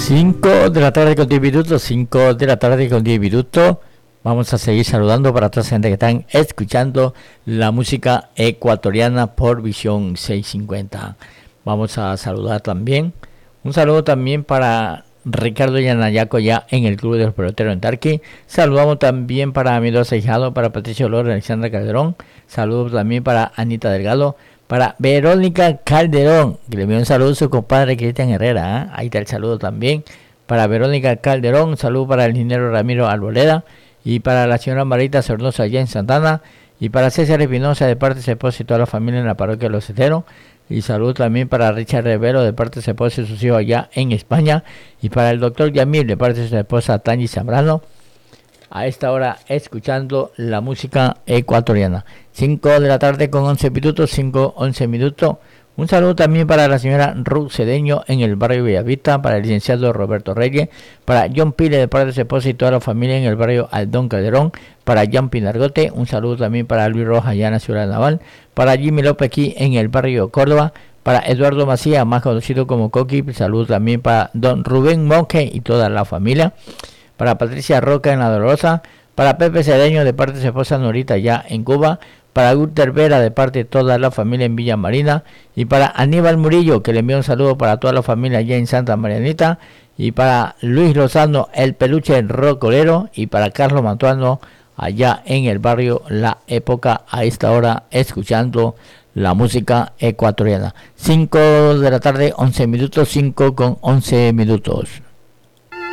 5 de la tarde con 10 minutos, 5 de la tarde con 10 minutos. Vamos a seguir saludando para toda la gente que están escuchando la música ecuatoriana por Visión 650. Vamos a saludar también. Un saludo también para Ricardo Yanayaco ya en el Club de los Peloteros en Tarqui. Saludamos también para Mendoza Hijado, para Patricio López, Alexandra Calderón. Saludos también para Anita Delgado, para Verónica Calderón, que le envió un saludo a su compadre Cristian Herrera. Ahí está el saludo también para Verónica Calderón. Un saludo para el ingeniero Ramiro Arboleda y para la señora Marita Sornosa allá en Santana, y para César Espinosa de parte de su esposa y toda la familia en la parroquia de Los Esteros. Y saludo también para Richard Rivero de parte de su esposa y sus hijos allá en España, y para el doctor Yamil de parte de su esposa Tani Zambrano. A esta hora escuchando la música ecuatoriana. 5 de la tarde con 11 minutos, 5:11 minutos. Un saludo también para la señora Ruth Cedeño en el barrio Bellavista, para el licenciado Roberto Reyes, para John Pile de parte de su esposa y toda la familia en el barrio Aldón Calderón, para Jan Pinargote. Un saludo también para Luis Rojas allá en la ciudad naval, para Jimmy López aquí en el barrio Córdoba, para Eduardo Macías, más conocido como Coqui. Saludos también para don Rubén Monque y toda la familia, para Patricia Roca en La Dolorosa, para Pepe Cedeño de parte de su esposa Norita ya en Cuba, para Guter Vera de parte de toda la familia en Villa Marina, y para Aníbal Murillo, que le envía un saludo para toda la familia allá en Santa Marianita, y para Luis Lozano, el peluche rocolero, y para Carlos Mantuano allá en el barrio La Época, a esta hora escuchando la música ecuatoriana. 5 de la tarde, 11 minutos, 5:11 minutos.